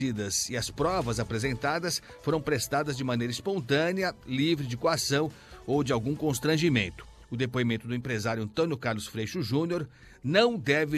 e as provas apresentadas foram prestadas de maneira espontânea, livre de coação ou de algum constrangimento. O depoimento do empresário Antônio Carlos Freixo Júnior não deve